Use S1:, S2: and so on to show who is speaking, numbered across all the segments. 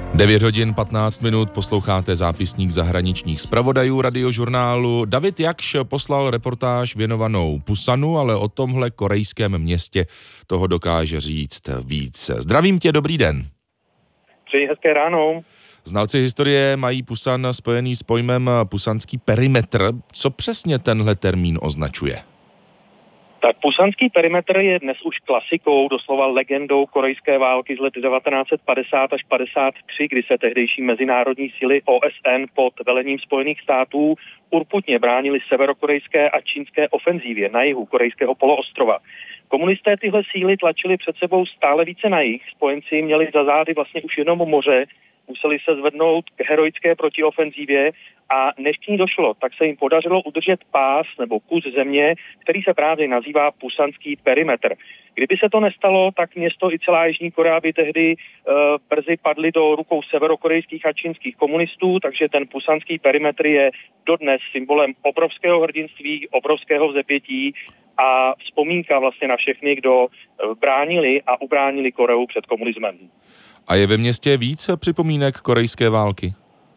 S1: 9 hodin 15 minut, posloucháte zápisník zahraničních zpravodajů Radiožurnálu. David Jakš poslal reportáž věnovanou Pusanu, ale o tomhle korejském městě toho dokáže říct víc. Zdravím tě, dobrý den.
S2: Přeji hezké ráno.
S1: Znalci historie mají Pusan spojený s pojmem pusanský perimetr. Co přesně tenhle termín označuje?
S2: Tak pusanský perimetr je dnes už klasikou, doslova legendou korejské války z let 1950 až 53, kdy se tehdejší mezinárodní síly OSN pod velením Spojených států urputně bránili severokorejské a čínské ofenzívě na jihu korejského poloostrova. Komunisté tyhle síly tlačili před sebou stále více na jih, spojenci měli za zády vlastně už jenom moře, museli se zvednout k heroické protiofenzívě a než k ní došlo, tak se jim podařilo udržet pás nebo kus země, který se právě nazývá pusanský perimetr. Kdyby se to nestalo, tak město i celá Jižní Korea by tehdy brzy padly do rukou severokorejských a čínských komunistů, takže ten pusanský perimetr je dodnes symbolem obrovského hrdinství, obrovského vzepětí a vzpomínka vlastně na všechny, kdo bránili a ubránili Koreu před komunismem.
S1: A je ve městě víc připomínek korejské války?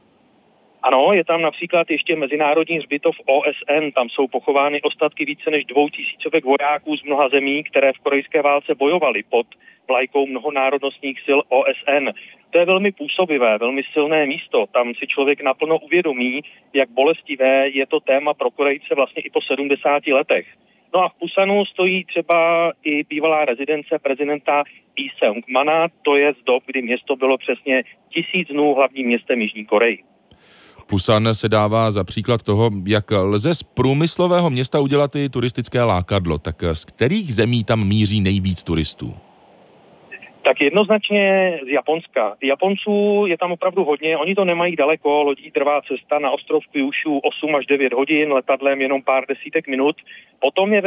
S2: Ano, je tam například ještě mezinárodní hřbitov OSN, tam jsou pochovány ostatky více než 2000 vojáků z mnoha zemí, které v korejské válce bojovali pod vlajkou mnohonárodnostních sil OSN. To je velmi působivé, velmi silné místo, tam si člověk naplno uvědomí, jak bolestivé je to téma pro Korejce vlastně i po 70 letech. No a v Pusanu stojí třeba i bývalá rezidence prezidenta Lee Seung-mana, to je z dob, kdy město bylo přesně 1000 dnů hlavním městem Jižní Koreji.
S1: Pusan se dává za příklad toho, jak lze z průmyslového města udělat i turistické lákadlo. Tak z kterých zemí tam míří nejvíc turistů?
S2: Tak jednoznačně z Japonska. Japonců je tam opravdu hodně, oni to nemají daleko, lodí trvá cesta na ostrov Kyushu 8 až 9 hodin, letadlem jenom pár desítek minut. Potom je